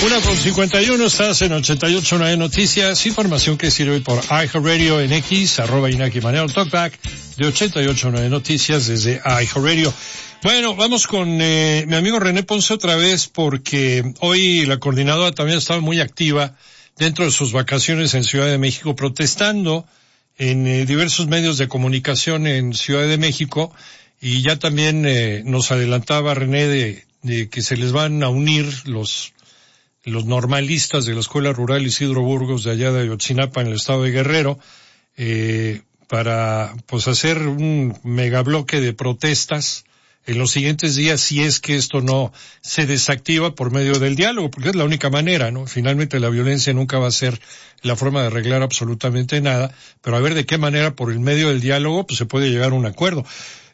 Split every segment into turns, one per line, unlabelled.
1:51, estás en 88.9 Noticias, información que sirve por iHeartRadio en X, @Iñaki Manero, talkback de 88.9 Noticias desde iHeartRadio. Bueno, vamos con mi amigo René Ponce otra vez, porque hoy la coordinadora también estaba muy activa dentro de sus vacaciones en Ciudad de México, protestando en diversos medios de comunicación en Ciudad de México, y ya también nos adelantaba René de que se les van a unir los normalistas de la Escuela Rural Isidro Burgos de allá de Ayotzinapa en el estado de Guerrero, para pues hacer un megabloque de protestas en los siguientes días, si es que esto no se desactiva por medio del diálogo, porque es la única manera, ¿no? Finalmente la violencia nunca va a ser la forma de arreglar absolutamente nada, pero a ver de qué manera por el medio del diálogo pues se puede llegar a un acuerdo.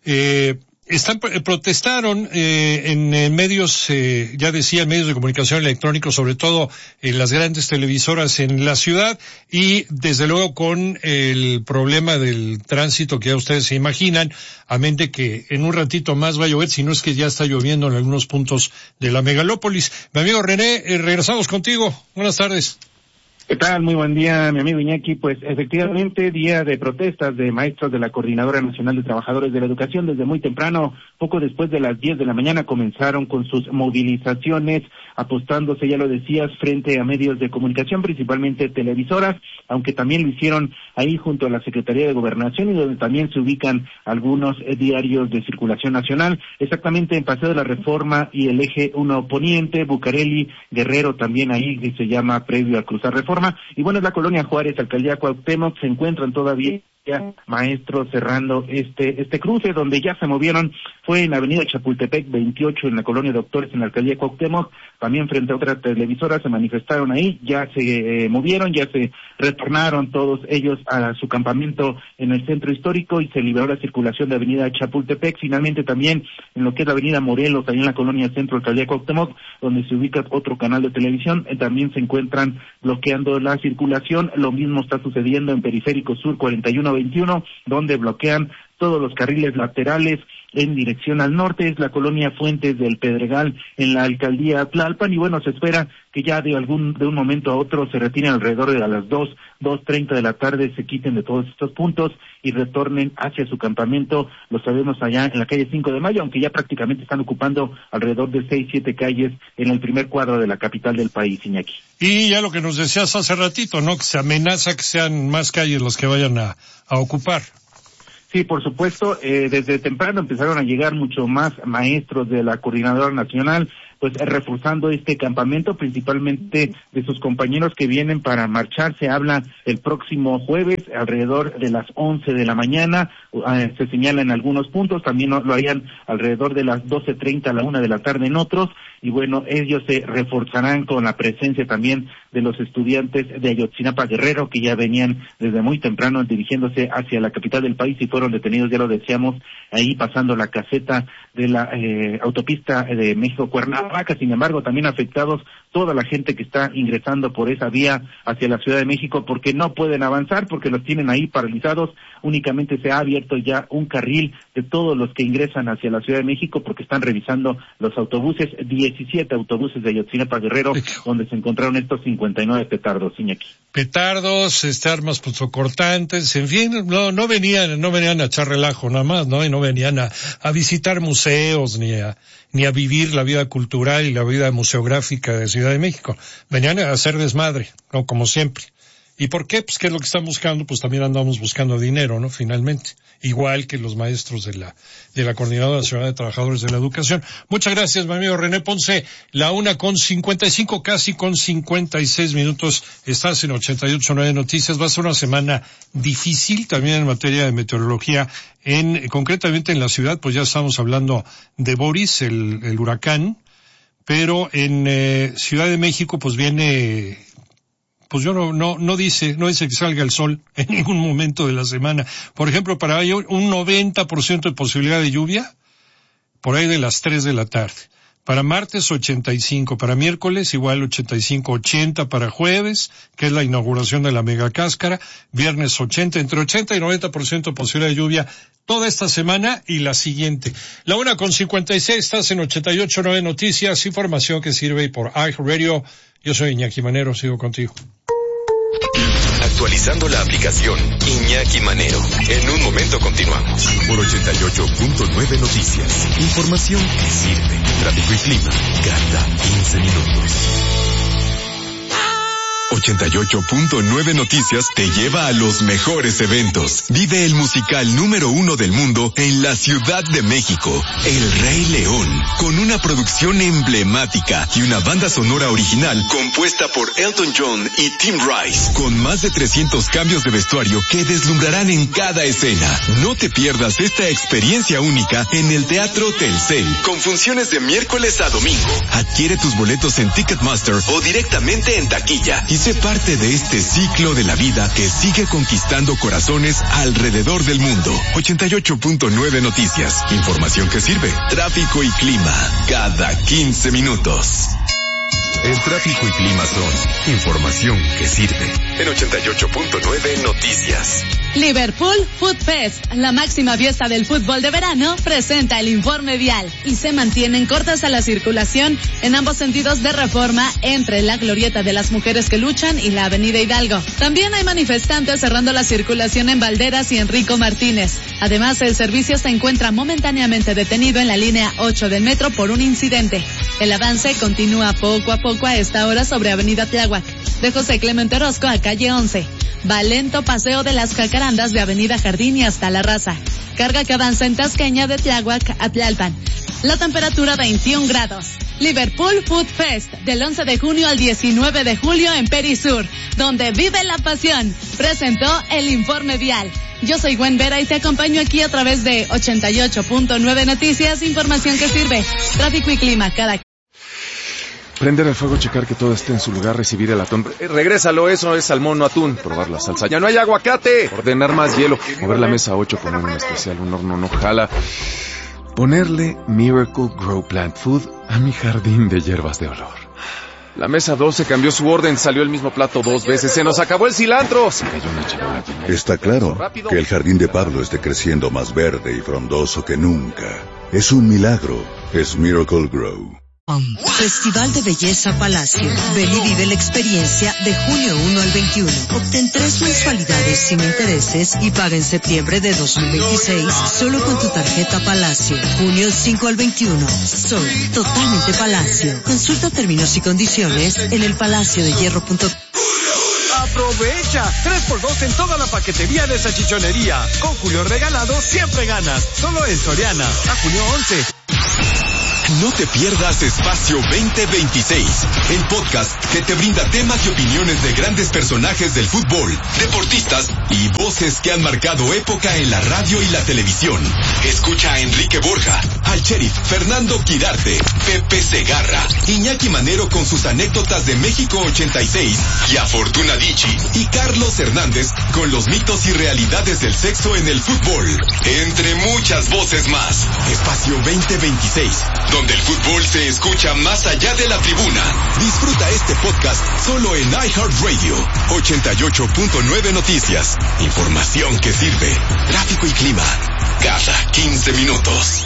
Protestaron en medios, ya decía, medios de comunicación electrónicos, sobre todo en las grandes televisoras en la ciudad, y desde luego con el problema del tránsito que ya ustedes se imaginan, amén de que en un ratito más va a llover, si no es que ya está lloviendo en algunos puntos de la megalópolis. Mi amigo René, regresamos contigo. Buenas tardes.
¿Qué tal? Muy buen día, mi amigo Iñaki. Pues efectivamente, día de protestas de maestros de la Coordinadora Nacional de Trabajadores de la Educación. Desde muy temprano, poco después de las 10 de la mañana, comenzaron con sus movilizaciones, apostándose, ya lo decías, frente a medios de comunicación, principalmente televisoras, aunque también lo hicieron ahí junto a la Secretaría de Gobernación, y donde también se ubican algunos diarios de circulación nacional, exactamente en Paseo de la Reforma y el Eje 1 Poniente, Bucareli, Guerrero, también ahí que se llama previo al cruzar Reforma. Y bueno, es la Colonia Juárez, Alcaldía Cuauhtémoc, se encuentran todavía maestros cerrando este cruce. Donde ya se movieron fue en Avenida Chapultepec 28, en la Colonia Doctores, en la Alcaldía Cuauhtémoc. También frente a otras televisoras se manifestaron ahí, ya se movieron, ya se retornaron todos ellos a su campamento en el centro histórico, y se liberó la circulación de Avenida Chapultepec. Finalmente también en lo que es la Avenida Morelos, ahí en la Colonia Centro, Alcaldía Cuauhtémoc, donde se ubica otro canal de televisión, también se encuentran bloqueando la circulación. Lo mismo está sucediendo en Periférico Sur 41-21, donde bloquean todos los carriles laterales en dirección al norte. Es la Colonia Fuentes del Pedregal, en la Alcaldía Tlalpan, y bueno, se espera que ya de un momento a otro se retiren alrededor de a las 2:30 de la tarde, se quiten de todos estos puntos y retornen hacia su campamento. Lo sabemos allá en la calle 5 de Mayo, aunque ya prácticamente están ocupando alrededor de 6-7 calles en el primer cuadro de la capital del país, Iñaki.
Y ya lo que nos decías hace ratito, ¿no? Que se amenaza que sean más calles las que vayan a ocupar.
Sí, por supuesto, desde temprano empezaron a llegar mucho más maestros de la Coordinadora Nacional, pues reforzando este campamento, principalmente de sus compañeros que vienen para marchar. Se habla el próximo jueves alrededor de las 11 de la mañana, se señala en algunos puntos, también lo harían alrededor de las 12:30 a la 1 de la tarde en otros, y bueno, ellos se reforzarán con la presencia también de los estudiantes de Ayotzinapa Guerrero, que ya venían desde muy temprano dirigiéndose hacia la capital del país y fueron detenidos, ya lo decíamos, ahí pasando la caseta de la autopista de México-Cuernavaca. Sin embargo, también afectados toda la gente que está ingresando por esa vía hacia la Ciudad de México, porque no pueden avanzar, porque los tienen ahí paralizados. Únicamente se ha abierto ya un carril de todos los que ingresan hacia la Ciudad de México, porque están revisando los autobuses, 17 autobuses de Ayotzinapa Guerrero, donde se encontraron estos 59 petardos, Iñaki.
Petardos, armas punzocortantes, en fin, no venían a echar relajo nada más, ¿no? Y no venían a visitar museos, ni a vivir la vida cultural y la vida museográfica de Ciudad de México. Venían a hacer desmadre, ¿no? Como siempre. ¿Y por qué? Pues, ¿qué es lo que están buscando? Pues también andamos buscando dinero, ¿no? Finalmente. Igual que los maestros de la Coordinadora Nacional de Trabajadores de la Educación. Muchas gracias, mi amigo René Ponce. La 1:55, casi con 56 minutos. Estás en 88.9 Noticias. Va a ser una semana difícil también en materia de meteorología. Concretamente en la ciudad, pues ya estamos hablando de Boris, el huracán. Pero en Ciudad de México, pues viene... Pues yo no dice que salga el sol en ningún momento de la semana. Por ejemplo, para hoy un 90% de posibilidad de lluvia por ahí de las 3 de la tarde. Para martes 85, para miércoles igual 85, 80 para jueves, que es la inauguración de la mega cáscara, viernes 80, entre 80 y 90% de posibilidad de lluvia toda esta semana y la siguiente. La 1:56, estás en 88.9 Noticias, información que sirve por iHeartRadio Yo soy Iñaki Manero, sigo contigo.
Actualizando la aplicación Iñaki Manero. En un momento continuamos. Por 88.9 Noticias. Información que sirve. Tráfico y clima cada 15 minutos. 88.9 Noticias te lleva a los mejores eventos. Vive el musical número 1 del mundo en la Ciudad de México, El Rey León, con una producción emblemática y una banda sonora original compuesta por Elton John y Tim Rice, con más de 300 cambios de vestuario que deslumbrarán en cada escena. No te pierdas esta experiencia única en el Teatro Telcel, con funciones de miércoles a domingo. Adquiere tus boletos en Ticketmaster o directamente en taquilla y sé parte de este ciclo de la vida que sigue conquistando corazones alrededor del mundo. 88.9 Noticias. Información que sirve. Tráfico y clima cada 15 minutos. El tráfico y clima son información que sirve. En 88.9 Noticias.
Liverpool Food Fest, la máxima fiesta del fútbol de verano, presenta el informe vial y se mantienen cortas a la circulación en ambos sentidos de Reforma entre la Glorieta de las Mujeres que Luchan y la Avenida Hidalgo. También hay manifestantes cerrando la circulación en Valderas y Enrico Martínez. Además, el servicio se encuentra momentáneamente detenido en la línea 8 del metro por un incidente. El avance continúa poco a poco a esta hora sobre Avenida Tláhuac, de José Clemente Orozco a calle 11. Va lento paseo de las Jacarandas de Avenida Jardín y hasta La Raza. Carga que avanza en Tasqueña de Tláhuac a Tlalpan. La temperatura 21 grados. Liverpool Food Fest, del 11 de junio al 19 de julio en Perisur, donde vive la pasión. Presentó el informe vial. Yo soy Gwen Vera y te acompaño aquí a través de 88.9 Noticias, información que sirve. Tráfico y clima cada...
Prender el fuego, checar que todo esté en su lugar, recibir el atún. Regrésalo, eso es salmón, no atún. Probar la salsa. ¡Ya no hay aguacate! Ordenar más hielo. Mover la mesa 8, poner un especial, un horno no jala. Ponerle Miracle Grow Plant Food a mi jardín de hierbas de olor. La mesa 12 cambió su orden, salió el mismo plato 2 veces. ¡Se nos acabó el cilantro! Se cayó una charola llena.
Está claro que el jardín de Pablo esté creciendo más verde y frondoso que nunca. Es un milagro. Es Miracle Grow.
Festival de Belleza Palacio. Ven y vive la experiencia de junio 1 al 21. Obtén 3 mensualidades sin intereses y paga en septiembre de 2026 solo con tu tarjeta Palacio. Junio 5 al 21. Soy totalmente Palacio. Consulta términos y condiciones en elpalaciodehierro.com.
Aprovecha 3x2 en toda la paquetería de salchichonería. Con Julio regalado siempre ganas. Solo en Soriana. A junio 11.
No te pierdas Espacio 2026, el podcast que te brinda temas y opiniones de grandes personajes del fútbol, deportistas y voces que han marcado época en la radio y la televisión. Escucha a Enrique Borja, al sheriff Fernando Quirarte, Pepe Segarra, Iñaki Manero con sus anécdotas de México 86 y a Fortuna Dicci y Carlos Hernández con los mitos y realidades del sexo en el fútbol, entre muchas voces más. Espacio 2026, donde el fútbol se escucha más allá de la tribuna. Disfruta este podcast solo en iHeartRadio. 88.9 Noticias. Información que sirve. Tráfico y clima cada 15 minutos.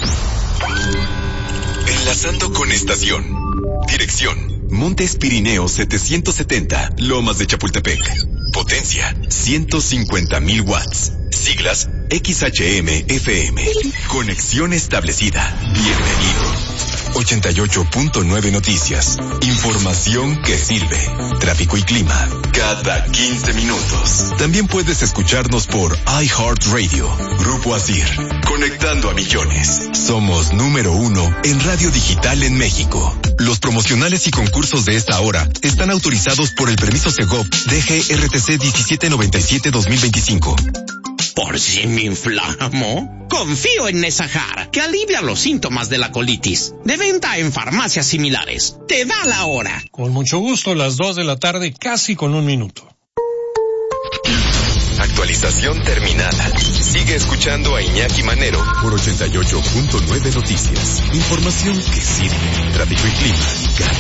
Enlazando con estación. Dirección: Montes Pirineos 770, Lomas de Chapultepec. Potencia: 150,000 watts. Siglas: XHM-FM. Conexión establecida. Bienvenido. 88.9 Noticias. Información que sirve. Tráfico y clima cada 15 minutos. También puedes escucharnos por iHeartRadio. Grupo Asir. Conectando a millones. Somos número 1 en radio digital en México. Los promocionales y concursos de esta hora están autorizados por el permiso Segov DGRTC 1797-2025.
¿Por si me inflamo? Confío en Nesajar, que alivia los síntomas de la colitis. De venta en farmacias similares. Te da la hora.
Con mucho gusto, las 2 de la tarde, casi con 1 minuto.
Actualización terminada. Sigue escuchando a Iñaki Manero por 88.9 Noticias. Información que sirve. Tráfico y clima cada